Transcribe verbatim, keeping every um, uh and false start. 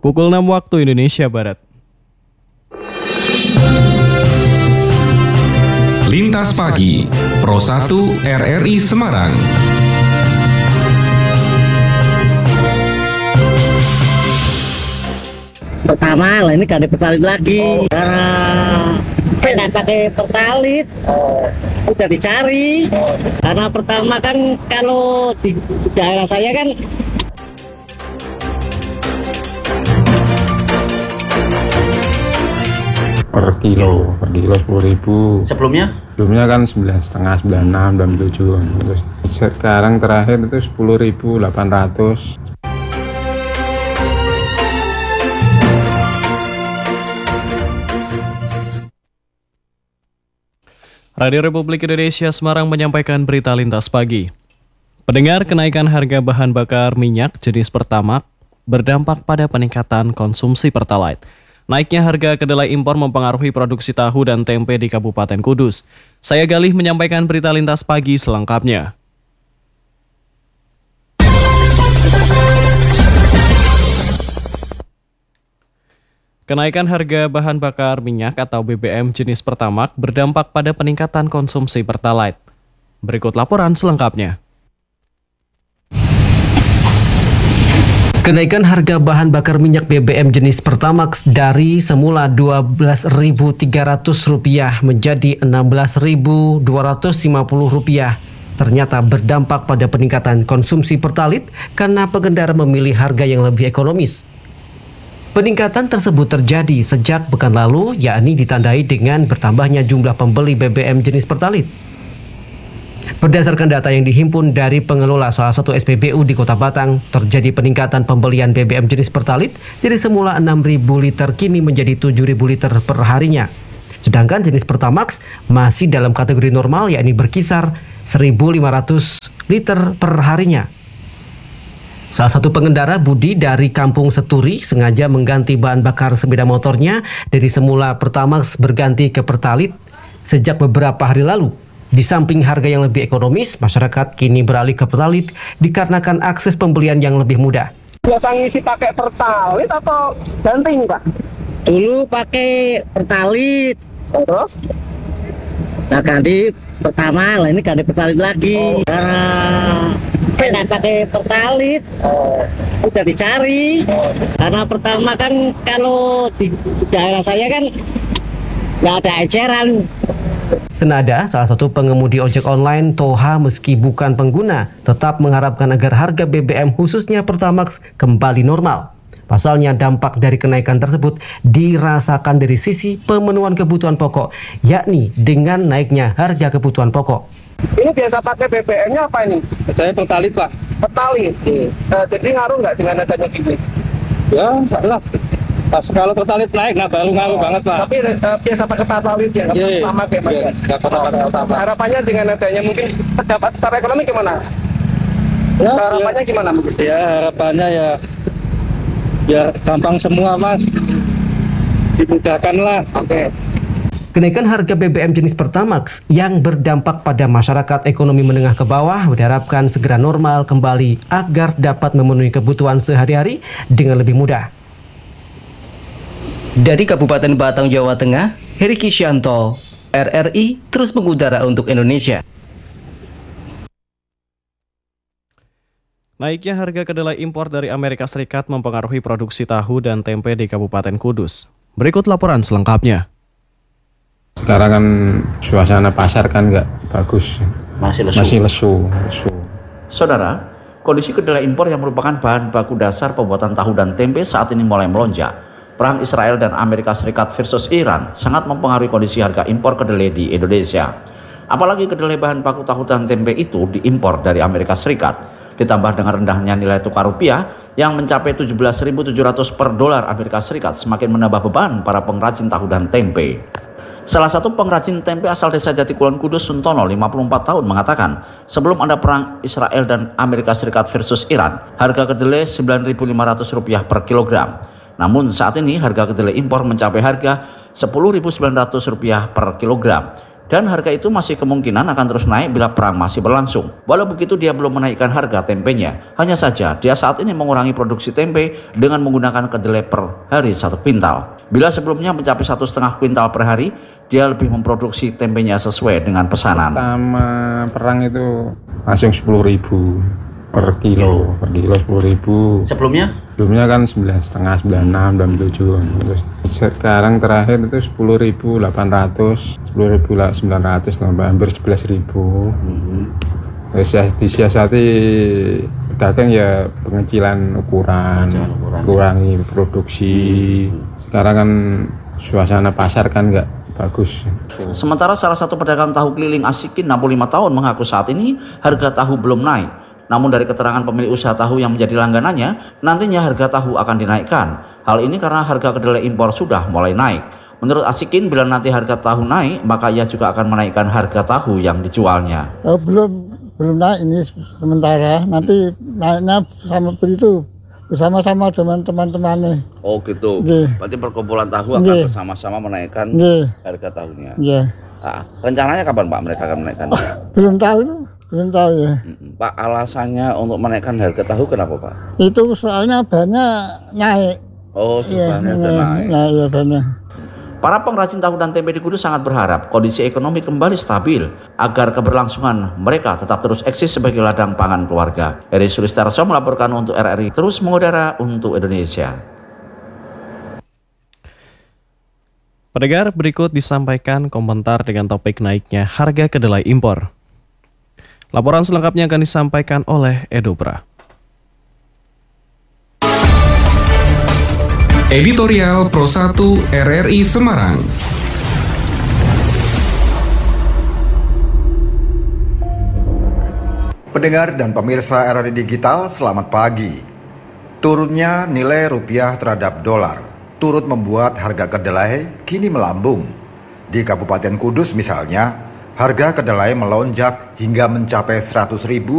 Pukul enam waktu Indonesia Barat. Lintas Pagi, Pro satu R R I Semarang. Pertama, lah ini gak ada pertalit lagi. Oh. Karena saya nggak pakai pertalit. Oh. Udah dicari. Oh. Karena pertama kan kalau di daerah saya kan per kilo, per kilo sepuluh ribu. Sebelumnya? Sebelumnya kan sembilan setengah, sembilan enam, sembilan tujuh. Terus sekarang terakhir itu sepuluh ribu delapan ratus. Radio Republik Indonesia Semarang menyampaikan berita lintas pagi. Pendengar, kenaikan harga bahan bakar minyak jenis Pertamax berdampak pada peningkatan konsumsi Pertalite. Naiknya harga kedelai impor mempengaruhi produksi tahu dan tempe di Kabupaten Kudus. Saya Galih menyampaikan berita lintas pagi selengkapnya. Kenaikan harga bahan bakar minyak atau B B M jenis Pertamax berdampak pada peningkatan konsumsi Pertalite. Berikut laporan selengkapnya. Kenaikan harga bahan bakar minyak B B M jenis Pertamax dari semula dua belas ribu tiga ratus rupiah menjadi enam belas ribu dua ratus lima puluh rupiah ternyata berdampak pada peningkatan konsumsi Pertalite karena pengendara memilih harga yang lebih ekonomis. Peningkatan tersebut terjadi sejak pekan lalu, yakni ditandai dengan bertambahnya jumlah pembeli B B M jenis Pertalite. Berdasarkan data yang dihimpun dari pengelola salah satu S P B U di Kota Batang, terjadi peningkatan pembelian B B M jenis Pertalite dari semula enam ribu liter kini menjadi tujuh ribu liter per harinya. Sedangkan jenis Pertamax masih dalam kategori normal, yakni berkisar seribu lima ratus liter per harinya. Salah satu pengendara, Budi dari Kampung Seturi, sengaja mengganti bahan bakar sepeda motornya dari semula Pertamax berganti ke Pertalite sejak beberapa hari lalu. Di samping harga yang lebih ekonomis, masyarakat kini beralih ke Pertalite dikarenakan akses pembelian yang lebih mudah. Biasa ngisi pakai Pertalite atau ganti, Pak? dulu pakai Pertalite. Terus? Nah ganti pertama, lah ini ganti Pertalite lagi. Oh. Karena saya nggak pakai Pertalite. Oh. Udah dicari. Oh. Karena pertama kan kalau di daerah saya kan nggak ada eceran. Senada, salah satu pengemudi ojek online, Toha, meski bukan pengguna, tetap mengharapkan agar harga B B M khususnya Pertamax kembali normal. Pasalnya, dampak dari kenaikan tersebut dirasakan dari sisi pemenuhan kebutuhan pokok, yakni dengan naiknya harga kebutuhan pokok. Ini biasa pakai B B M-nya apa ini? Saya Pertalite, Pak. Pertalite? Hmm. Nah, jadi ngaruh nggak dengan adanya gini? Ya, enggak lah. Pas kalau Pertalite naik, nah baru ngaruh oh, banget, Pak. Tapi uh, biasa pakai Pertalite ya, nggak yeah, lama kayak Mas? Nggak pernah pakai Pertalite. Harapannya dengan adanya mungkin dapat secara ekonomi gimana? Ya, harapannya ya, gimana mungkin? Ya, harapannya ya, ya gampang semua, Mas. Dimudahkan lah. Oke. Okay. Kenaikan harga B B M jenis Pertamax yang berdampak pada masyarakat ekonomi menengah ke bawah diharapkan segera normal kembali agar dapat memenuhi kebutuhan sehari-hari dengan lebih mudah. Dari Kabupaten Batang, Jawa Tengah, Heri Kisyanto, R R I terus mengudara untuk Indonesia. Naiknya harga kedelai impor dari Amerika Serikat mempengaruhi produksi tahu dan tempe di Kabupaten Kudus. Berikut laporan selengkapnya. Sekarang kan suasana pasar kan nggak bagus. Masih lesu. Masih lesu, lesu. Saudara, kondisi kedelai impor yang merupakan bahan baku dasar pembuatan tahu dan tempe saat ini mulai melonjak. Perang Israel dan Amerika Serikat versus Iran sangat mempengaruhi kondisi harga impor kedelai di Indonesia. Apalagi kedelai bahan baku tahu dan tempe itu diimpor dari Amerika Serikat, ditambah dengan rendahnya nilai tukar rupiah yang mencapai tujuh belas ribu tujuh ratus per dolar Amerika Serikat semakin menambah beban para pengrajin tahu dan tempe. Salah satu pengrajin tempe asal desa Jatikulon Kudus, Suntono, lima puluh empat tahun, mengatakan sebelum ada perang Israel dan Amerika Serikat versus Iran, harga kedelai sembilan ribu lima ratus rupiah per kilogram. Namun saat ini harga kedelai impor mencapai harga sepuluh ribu sembilan ratus rupiah per kilogram. Dan harga itu masih kemungkinan akan terus naik bila perang masih berlangsung. Walau begitu dia belum menaikkan harga tempenya. Hanya saja dia saat ini mengurangi produksi tempe dengan menggunakan kedelai per hari satu kuintal. Bila sebelumnya mencapai satu setengah kuintal per hari, dia lebih memproduksi tempenya sesuai dengan pesanan. Pertama perang itu langsung sepuluh ribu per kilo, per kilo sepuluh ribu. Sebelumnya? Sebelumnya kan sembilan setengah, sembilan enam, sembilan tujuh. Terus sekarang terakhir itu sepuluh ribu delapan ratus, sepuluh ribu sembilan ratus, hampir sebelas ribu. Mm-hmm. Terus ya disiasati pedagang ya pengecilan ukuran, ukuran, kurangi produksi. Mm-hmm. Sekarang kan suasana pasar kan nggak bagus. Sementara salah satu pedagang tahu keliling Asikin enam puluh lima tahun mengaku saat ini harga tahu belum naik. Namun dari keterangan pemilik usaha tahu yang menjadi langganannya, nantinya harga tahu akan dinaikkan. Hal ini karena harga kedelai impor sudah mulai naik. Menurut Asikin, bila nanti harga tahu naik, maka ia juga akan menaikkan harga tahu yang dijualnya. Oh, belum belum naik ini sementara. Nanti naiknya sama begitu bersama-sama dengan teman-temannya. Oh gitu. Nge. Berarti perkumpulan tahu akan Nge. bersama-sama menaikkan Nge. harga tahunya. Ya. Nah, rencananya kapan Pak mereka akan menaikkan? Oh, belum tahu itu. Belum tahu ya. Pak, alasannya untuk menaikkan harga tahu kenapa Pak? Itu soalnya bahannya naik. Oh, ya, bahannya udah naik. Nah, ya bahannya. Para pengrajin tahu dan tempe di Kudus sangat berharap kondisi ekonomi kembali stabil agar keberlangsungan mereka tetap terus eksis sebagai ladang pangan keluarga. Eri Sulistarso melaporkan untuk R R I terus mengudara untuk Indonesia. Pendengar, berikut disampaikan komentar dengan topik naiknya harga kedelai impor. Laporan selengkapnya akan disampaikan oleh Edobra. Editorial Pro satu R R I Semarang. Pendengar dan pemirsa R R I Digital, selamat pagi. Turunnya nilai rupiah terhadap dolar turut membuat harga kedelai kini melambung. Di Kabupaten Kudus misalnya, harga kedelai melonjak hingga mencapai seratus ribu